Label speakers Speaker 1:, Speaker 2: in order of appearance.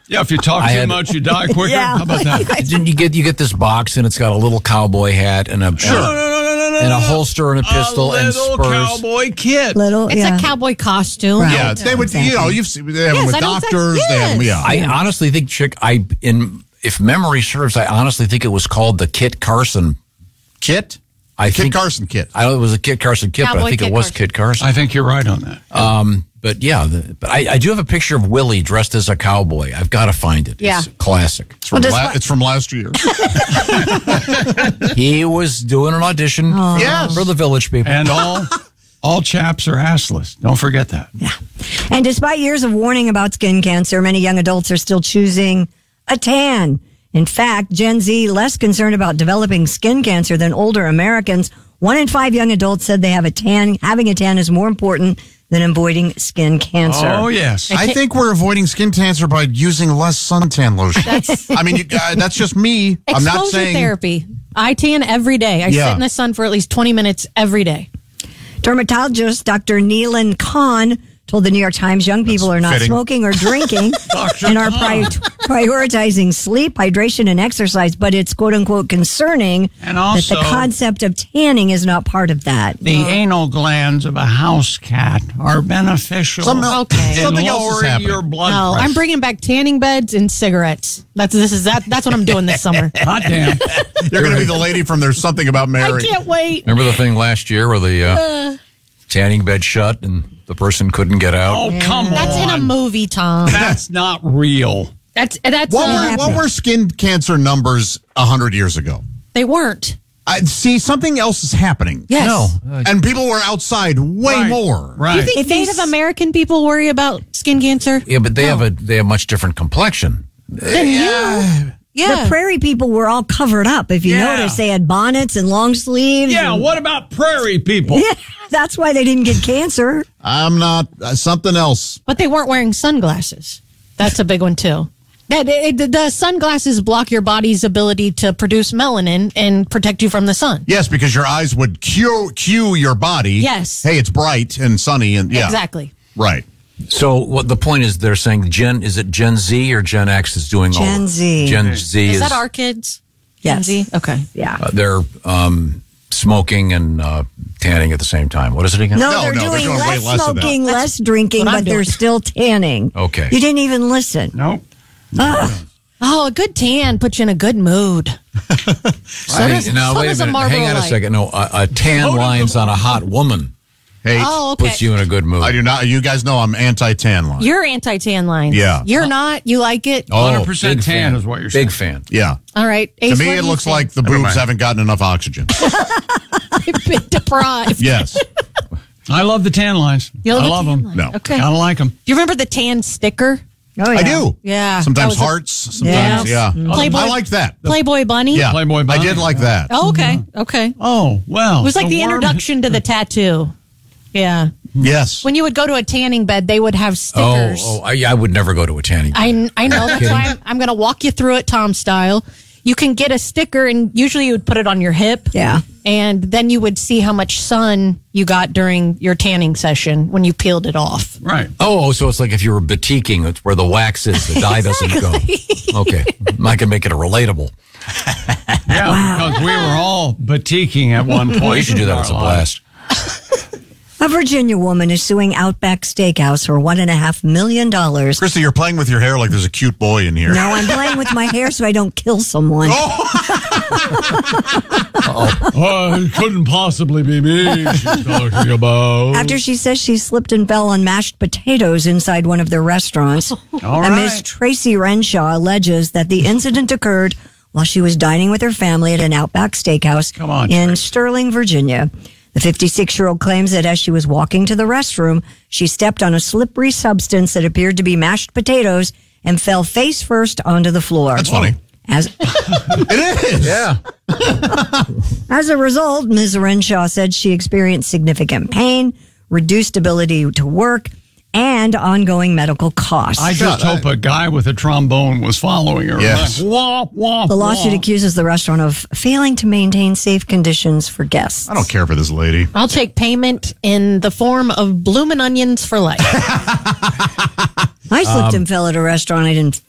Speaker 1: Yeah, if you talk too much, you die quicker.
Speaker 2: Yeah.
Speaker 1: How about that?
Speaker 3: Then you get this box, and it's got a little cowboy hat and a and a holster and a pistol and
Speaker 1: little
Speaker 3: spurs.
Speaker 1: cowboy kit.
Speaker 4: It's a cowboy costume.
Speaker 2: Right.
Speaker 5: Yeah, they would. You know, you've seen they have them with
Speaker 4: I don't think-
Speaker 5: doctors. They have them. Yeah.
Speaker 3: I honestly think, Chick, if memory serves, I honestly think it was called the Kit Carson
Speaker 5: Kit.
Speaker 3: Kit
Speaker 5: Carson kit.
Speaker 3: I know it was a Kit Carson kit, but I
Speaker 4: Cowboy
Speaker 3: think
Speaker 4: Kit
Speaker 3: it was
Speaker 4: Carson.
Speaker 3: Kit Carson.
Speaker 1: I think you're right on that.
Speaker 3: But yeah, but I do have a picture of Willie dressed as a cowboy. I've got to find it.
Speaker 4: Yeah.
Speaker 3: It's classic.
Speaker 5: It's from last year.
Speaker 3: He was doing an audition for the Village People.
Speaker 1: And all chaps are assless. Don't forget that.
Speaker 2: Yeah. And despite years of warning about skin cancer, many young adults are still choosing a tan. In fact, Gen Z less concerned about developing skin cancer than older Americans. 1 in 5 young adults said they have a tan. Having a tan is more important than avoiding skin cancer.
Speaker 1: Oh, yes.
Speaker 5: I think we're avoiding skin cancer by using less suntan lotion. I mean, that's just me. I'm not
Speaker 4: Exposure
Speaker 5: saying
Speaker 4: therapy. I tan every day. I sit in the sun for at least 20 minutes every day.
Speaker 2: Dermatologist Dr. Neelan Khan told the New York Times young people are not
Speaker 5: fitting.
Speaker 2: smoking or drinking and are prioritizing sleep, hydration, and exercise, but it's quote-unquote concerning
Speaker 1: And also-
Speaker 2: that the concept of tanning is not part of that.
Speaker 1: The anal glands of a house cat are beneficial
Speaker 5: Something
Speaker 1: in
Speaker 5: else is
Speaker 1: lowering
Speaker 5: happening.
Speaker 1: your blood
Speaker 4: No,
Speaker 1: pressure.
Speaker 4: I'm bringing back tanning beds and cigarettes. That's what I'm doing this summer.
Speaker 1: Hot damn.
Speaker 5: you're going to be the lady from There's Something About Mary.
Speaker 4: I can't wait.
Speaker 3: Remember the thing last year where the tanning bed shut and the person couldn't get out?
Speaker 1: Oh, come on.
Speaker 4: That's in a movie, Tom.
Speaker 1: That's not real.
Speaker 4: That's
Speaker 5: What were skin cancer numbers 100 years ago?
Speaker 4: they weren't.
Speaker 5: See, something else is happening.
Speaker 4: Yes.
Speaker 3: No.
Speaker 5: And people were outside way
Speaker 1: Right.
Speaker 5: more.
Speaker 1: Right.
Speaker 4: You think Native American people worry about skin cancer?
Speaker 3: Yeah, but they have much different complexion.
Speaker 4: Than you? Yeah.
Speaker 2: The prairie people were all covered up. If you
Speaker 1: Yeah.
Speaker 2: notice, they had bonnets and long sleeves.
Speaker 1: Yeah,
Speaker 2: and-
Speaker 1: what about prairie people?
Speaker 2: Yeah, that's why they didn't get cancer.
Speaker 5: I'm not something else.
Speaker 4: But they weren't wearing sunglasses. That's a big one, too. The sunglasses block your body's ability to produce melanin and protect you from the sun.
Speaker 5: Yes, because your eyes would cue your body.
Speaker 4: Yes.
Speaker 5: Hey, it's bright and sunny and yeah.
Speaker 4: Exactly.
Speaker 5: Right.
Speaker 3: So what the point is, they're saying is it Gen Z or Gen X is doing all
Speaker 2: Gen Z.
Speaker 3: Gen Z
Speaker 4: Is that our kids?
Speaker 2: Yes.
Speaker 4: Gen Z? Okay.
Speaker 2: Yeah.
Speaker 3: they're smoking and tanning at the same time. What is it again?
Speaker 2: No, they're doing
Speaker 5: way
Speaker 2: less
Speaker 5: less of that.
Speaker 2: smoking, less drinking,
Speaker 4: what I'm
Speaker 2: but they're
Speaker 4: doing.
Speaker 2: still tanning.
Speaker 3: Okay.
Speaker 2: You didn't even listen.
Speaker 1: Nope.
Speaker 4: Oh, a good tan puts you in a good mood.
Speaker 3: Wait a minute.
Speaker 4: Marlboro
Speaker 3: Hang on a
Speaker 4: Light.
Speaker 3: second. No, a tan lines on a hot woman
Speaker 5: Hey,
Speaker 4: Oh, okay.
Speaker 3: puts you in a good mood.
Speaker 5: I do not. You guys know I'm anti-tan line.
Speaker 4: You're anti-tan line.
Speaker 5: Yeah.
Speaker 4: You're not? You like it?
Speaker 1: 100%
Speaker 3: big
Speaker 1: tan
Speaker 3: fan.
Speaker 1: is what you're saying.
Speaker 3: Big fan.
Speaker 5: Yeah.
Speaker 4: All right.
Speaker 5: To me, it looks like the boobs haven't gotten enough oxygen.
Speaker 4: I've been deprived.
Speaker 5: Yes.
Speaker 1: I love the tan lines.
Speaker 4: You love
Speaker 1: I
Speaker 4: the
Speaker 1: love
Speaker 4: tan
Speaker 1: them.
Speaker 4: line.
Speaker 5: No.
Speaker 4: Okay.
Speaker 1: I like them.
Speaker 4: Do you remember the tan sticker?
Speaker 2: Oh, yeah.
Speaker 5: I do.
Speaker 4: Yeah.
Speaker 5: Sometimes
Speaker 4: That was a
Speaker 5: hearts. Sometimes, yeah.
Speaker 4: Playboy-
Speaker 5: I like that.
Speaker 4: Playboy Bunny?
Speaker 5: Yeah.
Speaker 1: Playboy bunny.
Speaker 5: I did like that.
Speaker 4: Oh, okay. Okay.
Speaker 1: Oh, well.
Speaker 4: It was like the
Speaker 1: worm-
Speaker 4: introduction to the tattoo. Yeah.
Speaker 5: Yes.
Speaker 4: When you would go to a tanning bed, they would have stickers.
Speaker 3: I would never go to a tanning bed.
Speaker 4: I know. That's why I'm going to walk you through it, Tom style. You can get a sticker, and usually you would put it on your hip.
Speaker 2: Yeah.
Speaker 4: And then you would see how much sun you got during your tanning session when you peeled it off.
Speaker 1: Right.
Speaker 3: Oh, so it's like if you were batiking, it's where the wax is, the dye doesn't go. Okay. I can make it a relatable.
Speaker 1: Yeah, because we were all batiking at one point.
Speaker 3: Well, you should do
Speaker 1: in
Speaker 3: that
Speaker 1: our
Speaker 3: as a
Speaker 1: lives.
Speaker 3: blast.
Speaker 2: A Virginia woman is suing Outback Steakhouse for $1.5 million. No,
Speaker 5: Christy, you're playing with your hair like there's a cute boy in here.
Speaker 2: I'm playing with my hair so I don't kill someone.
Speaker 1: Oh, it couldn't possibly be me she's talking about.
Speaker 2: After she says she slipped and fell on mashed potatoes inside one of their restaurants.
Speaker 1: All
Speaker 2: And Miss
Speaker 1: right.
Speaker 2: Tracy Renshaw alleges that the incident occurred while she was dining with her family at an Outback Steakhouse
Speaker 1: Come on,
Speaker 2: in
Speaker 1: Tracy.
Speaker 2: Sterling, Virginia. The 56-year-old claims that as she was walking to the restroom, she stepped on a slippery substance that appeared to be mashed potatoes and fell face first onto the floor.
Speaker 5: That's funny. It is.
Speaker 3: Yeah.
Speaker 2: As a result, Ms. Renshaw said she experienced significant pain, reduced ability to work, and ongoing medical costs.
Speaker 1: I just hope a guy with a trombone was following her.
Speaker 5: Yes.
Speaker 1: Like, wah, wah,
Speaker 2: The lawsuit
Speaker 1: wah.
Speaker 2: accuses the restaurant of failing to maintain safe conditions for guests.
Speaker 5: I don't care for this lady.
Speaker 4: I'll take payment in the form of bloomin' onions for life.
Speaker 2: I slipped and fell at a restaurant. I didn't